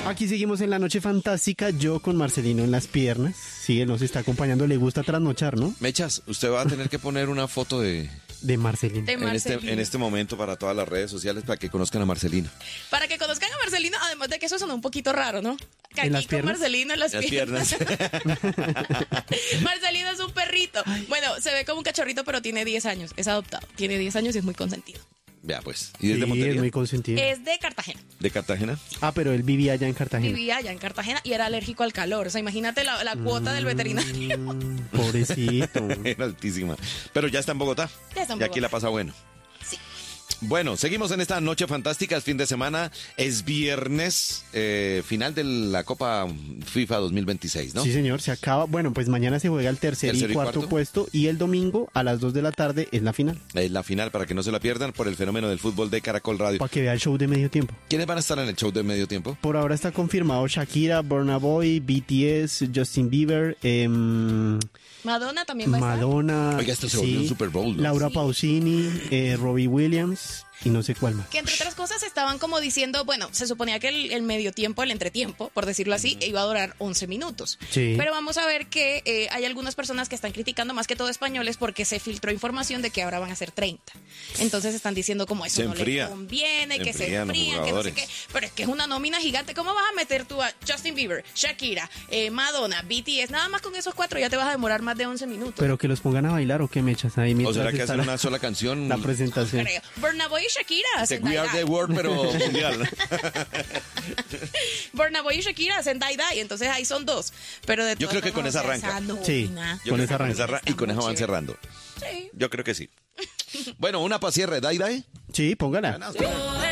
Aquí seguimos en la noche fantástica, yo con Marcelino en las piernas. Sí, él nos está acompañando, le gusta trasnochar, ¿no? Mechas, usted va a tener que poner una foto De Marcelino. en este momento para todas las redes sociales para que conozcan a Marcelino. Para que conozcan a Marcelino, además de que eso sonó un poquito raro, ¿no? Que ¿En aquí las con piernas? Marcelino en las Las piernas. piernas. Marcelino es un perrito. Bueno, se ve como un cachorrito, pero tiene 10 años. Es adoptado. Tiene 10 años y es muy consentido. Vea pues. ¿Y desde Sí, Montería? es muy consentido. Es de Cartagena. ¿De Cartagena? Ah, pero él vivía allá en Cartagena. Vivía allá en Cartagena y era alérgico al calor. O sea, imagínate la cuota del veterinario. Pobrecito. Era altísima. Pero ya está en Bogotá. Ya está en Y aquí Bogotá. la pasa bueno. Sí. Bueno, seguimos en esta noche fantástica, es fin de semana, es viernes, final de la Copa FIFA 2026, ¿no? Sí, señor, se acaba. Bueno, pues mañana se juega el tercer y cuarto puesto y el domingo a las 2 de la tarde es la final. Es la final para que no se la pierdan por el fenómeno del fútbol de Caracol Radio. Para que vea el show de medio tiempo. ¿Quiénes van a estar en el show de medio tiempo? Por ahora está confirmado Shakira, Burna Boy, BTS, Justin Bieber, Madonna también va a estar. Madonna, Oiga, esto se volvió un Super Bowl, ¿no? Laura Sí. Pausini, Robbie Williams y no sé cuál más. Que entre otras cosas estaban como diciendo, bueno, se suponía que el medio tiempo, el entretiempo, por decirlo así, iba a durar 11 minutos. Sí. Pero vamos a ver que hay algunas personas que están criticando, más que todo españoles, porque se filtró información de que ahora van a ser 30. Entonces están diciendo como eso Se no enfría. le conviene, que se Enfrían los enfrían, que no sé jugadores. qué. Pero es que es una nómina gigante. ¿Cómo vas a meter tú a Justin Bieber, Shakira, Madonna, BTS? Nada más con esos 4 ya te vas a demorar más de 11 minutos. Pero que los pongan a bailar o qué mechas ahí ¿O mientras será que está hacen la, una sola canción? la presentación. Creo. Burna Boy y Shakira De hacen We Are the Die-Die. World, pero mundial. Burna Boy y Shakira hacen Die-Die, entonces ahí son 2. Pero de Yo todas creo que con formas, esa o sea, arranca. esa Sí. nómina Yo Con creo esa que arranca. y con eso van cerrando. Sí. Yo creo que sí. Bueno, una para cierre, Dai. Sí, póngala. Bueno, Poder